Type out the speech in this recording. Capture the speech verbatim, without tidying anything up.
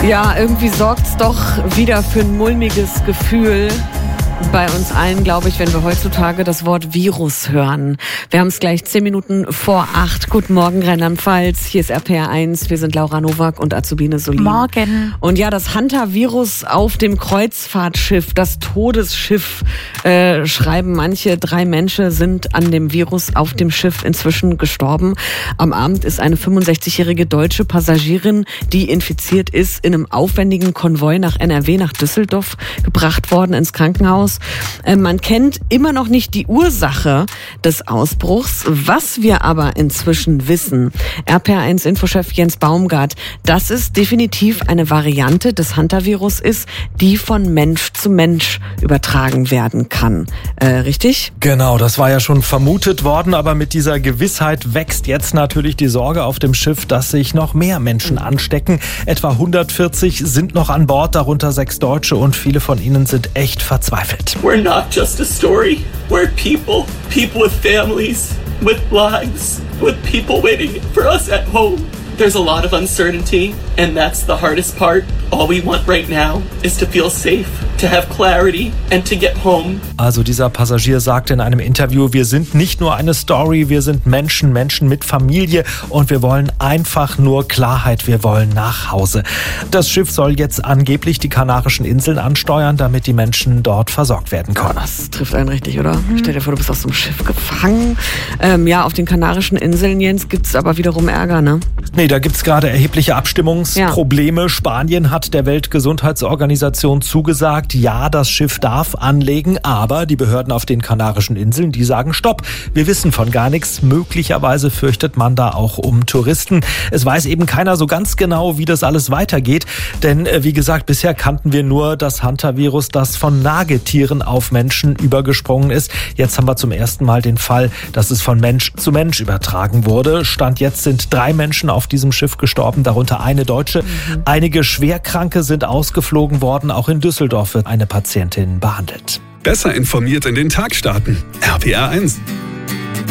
Ja, irgendwie sorgt's doch wieder für ein mulmiges Gefühl bei uns allen, glaube ich, wenn wir heutzutage das Wort Virus hören. Wir haben es gleich zehn Minuten vor acht. Guten Morgen, Rheinland-Pfalz. Hier ist R P R eins. Wir sind Laura Nowak und Azubine Solin. Morgen. Und ja, das Hantavirus auf dem Kreuzfahrtschiff, das Todesschiff, äh, schreiben manche. Drei Menschen sind an dem Virus auf dem Schiff inzwischen gestorben. Am Abend ist eine fünfundsechzigjährige deutsche Passagierin, die infiziert ist, in einem aufwendigen Konvoi nach N R W, nach Düsseldorf gebracht worden ins Krankenhaus. Man kennt immer noch nicht die Ursache des Ausbruchs. Was wir aber inzwischen wissen, R P R eins Infochef Jens Baumgart, dass es definitiv eine Variante des Hantavirus ist, die von Mensch zu Mensch übertragen werden kann. Äh, richtig? Genau, das war ja schon vermutet worden, aber mit dieser Gewissheit wächst jetzt natürlich die Sorge auf dem Schiff, dass sich noch mehr Menschen anstecken. Etwa hundertvierzig sind noch an Bord, darunter sechs Deutsche, und viele von ihnen sind echt verzweifelt. We're not just a story. We're people. People with families, with lives, with people waiting for us at home. There's a lot of uncertainty, and that's the hardest part. All we want right now is to feel safe, to have clarity and to get home. Also dieser Passagier sagte in einem Interview, wir sind nicht nur eine Story, wir sind Menschen, Menschen mit Familie, und wir wollen einfach nur Klarheit, wir wollen nach Hause. Das Schiff soll jetzt angeblich die Kanarischen Inseln ansteuern, damit die Menschen dort versorgt werden können. Das trifft einen richtig, oder? Mhm. Stell dir vor, du bist auf so einem Schiff gefangen. Ähm, ja, auf den Kanarischen Inseln, Jens, gibt's aber wiederum Ärger, ne? Nee, da gibt's gerade erhebliche Abstimmungsprobleme. Ja. Spanien hat der Weltgesundheitsorganisation zugesagt, ja, das Schiff darf anlegen, aber die Behörden auf den Kanarischen Inseln, die sagen Stopp. Wir wissen von gar nichts. Möglicherweise fürchtet man da auch um Touristen. Es weiß eben keiner so ganz genau, wie das alles weitergeht, denn wie gesagt, bisher kannten wir nur das Hantavirus, das von Nagetieren auf Menschen übergesprungen ist. Jetzt haben wir zum ersten Mal den Fall, dass es von Mensch zu Mensch übertragen wurde. Stand jetzt sind drei Menschen auf diesem Schiff gestorben, darunter eine Deutsche. Mhm. Einige Schwerkranke sind ausgeflogen worden. Auch in Düsseldorf wird eine Patientin behandelt. Besser informiert in den Tag starten. R P R eins.